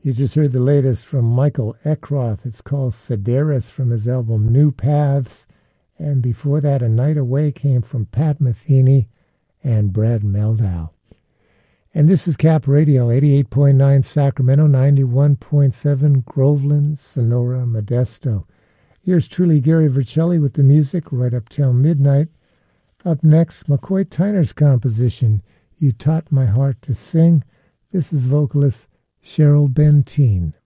You just heard the latest from Michael Eckroth. It's called Sedaris from his album New Paths. And before that, A Night Away came from Pat Metheny and Brad Meldau. And this is Cap Radio, 88.9 Sacramento, 91.7 Groveland, Sonora, Modesto. Here's truly Gary Vercelli with the music right up till midnight. Up next, McCoy Tyner's composition, You Taught My Heart to Sing. This is vocalist Cheryl Benteen.